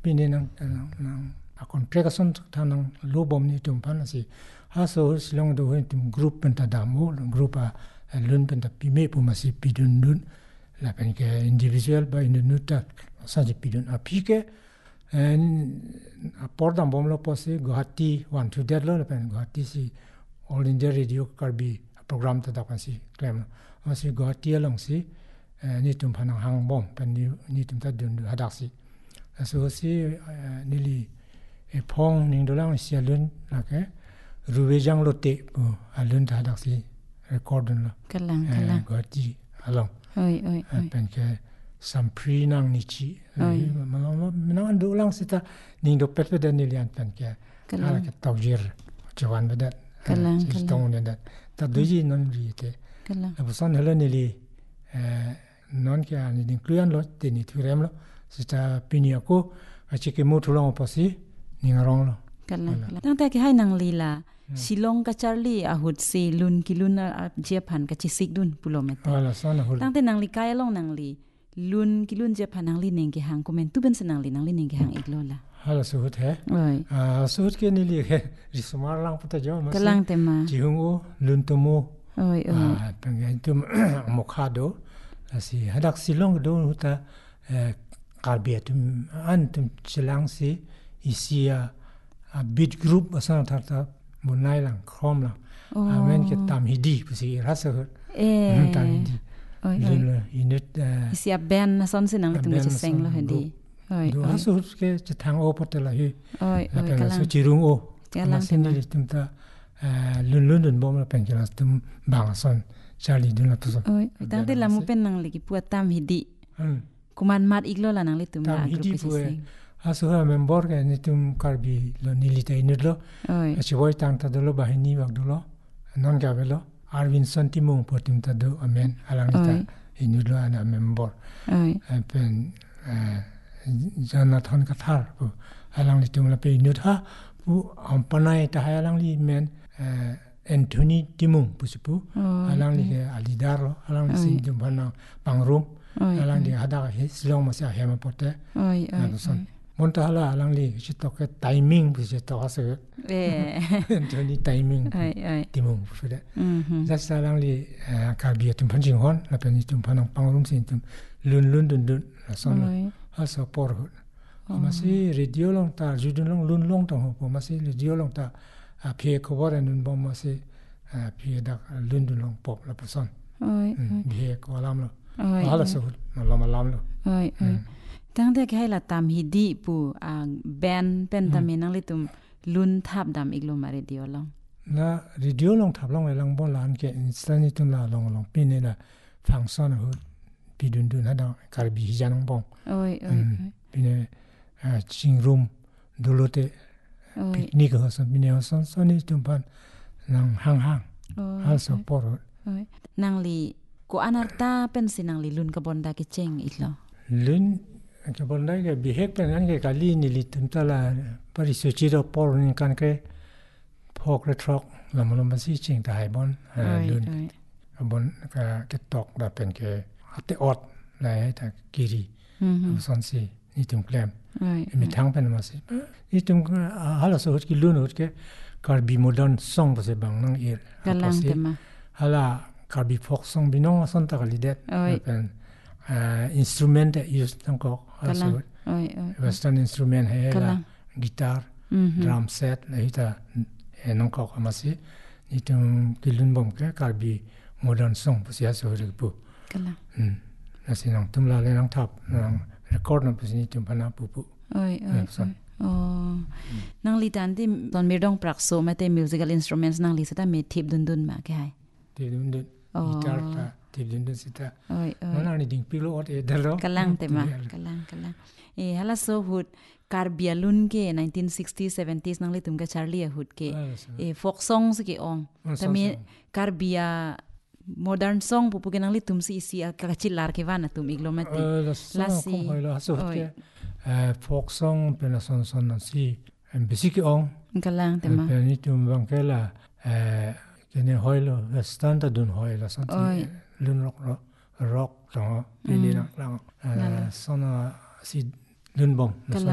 pinin ng contraction tanang lubom ni tumpan si haso silong do tum group penta damo group a lun penta pime pu masih pidun la pen ke individual ba inuta sa ji pidun a pike en a pordam bom lo posi Guwahati 1 to dead lo pen Guwahati si all India radio karbi program ta da kan si claim masih Guwahati long si ni tum panang hang bom pen ni tum ta dun hadak si so si nili e phong ning dolang sia lun la ke ruwejang lote pu alun ta hadak si record lo kalang Guwahati along oi pen ke sampri nang ni chi manang do lang sita ning do pet da ni lian pen ke ala ke tawjir jawan beda kalang tong ne da ta doji non ri te kalang abusan hela ni li non ke ani din kluan lo te ni thurem lo sita pinia ko achike mo thulong pasi ningarong lo kalang tang ta ke hai nang lila Silong ka Charlie ahud si lun kilun a Japan ka chisik dun pulomete ala sana hol tang te nang li kaya long nang li lun kilun Japan nang li ning ke hang komen tu ben nang li ning ke hang iglola hala suhut he oi suhut ke ni li he risumar lang puta jo mas kalang tema jihungo lun tomo oi pengen tum mokado asi hadak silong do huta karbiatum antum chilang si isia bit group asana tharta bunai lang krom lang amen ke tam hidi pusi rasa tam hidi inut isia ben na son sinang tung che seng lo hedi oi do hasu ke chthang o patela hi oi kalang su chirung o kalang sinili tumta lun bom la penkelas tum bang son Charlie dun la puso oi tang te lamu pen nang legi puat tam hidi kuman mat iglo la nang le tum na group ke seng hasu ha member ke ni tum karbi lo nilita inut lo achiboi tang ta do bahini wak do lo non ga velo Arvin Santimung potim ta do amen alangita inut lo ana member pen Jonathan Kathar pu alang li tum la pe inut ha pu ampanai ta alang li men Anthony Timung pusipu alang li ke alidaro alang li sin jum bana pangrum alang li hada he silong ma sa hema pote montahala alang li chitok timing pusitok ase Anthony timing Timung pude just alang li karbi tum panjing hon la pe ni tum panang pangrum sin tum lun dun la son also por masih radio long ta judun long lun long ta ho masih radio long ta phe cover nun bom masih phe da lun dun long pop la person phe ko lam lo hala so malam lo tang de ke la tam hidi pu band pen ta menang le tum lun thap dam iglo ma radio long na radio long thap long lang bon lan ke instani tum la long pin ne la function ho pidun dun hada karbi hijanong bong oi pine ching room dolote picnic ho son pine ho son soni tumpan nang hang also por nang li ko anarta pen sinang li lun ka bonda ke cheng itlo lun ka bonda ke bihek pen an ke kali ni li tumtala parisochi do por ni kan ke phok re trok lamolom si ching ta hai bon lun bon ka ke tok da pen ke ate ot la ta kiri son si ni tum klem mi thang pen ma si ni tum hala so ki lun hot ke karbi modern song ba se bang nang ir kalang tema hala karbi folk song binong son ta kali det pen instrument use tang ko also western instrument he la guitar drum set la hita nong ko ma si ni tum ki lun bom ke karbi modern song ba sia so ri pu kalang nasi nang tum la le nang thap nang record na pusini tum pana pupu nang li tan ti ton mi dong prak so mate musical instruments nang li sata me thip dun ma ke hai ti dun guitar ta ti dun sita mana ni ding pilo ot e dalo kalang tema kalang hala so hut karbia lun ke 1960s 70s nang li tum ka Charlie hut ke folk songs ke ong tami karbia modern song pupu ke nang li tum si kachilar ke wana tum iglomati lasi folk song pena son si basic ong kalang tema ni tum bang kela kene hoilo standard dun hoilo son lun rock to pini lang sona si lun bom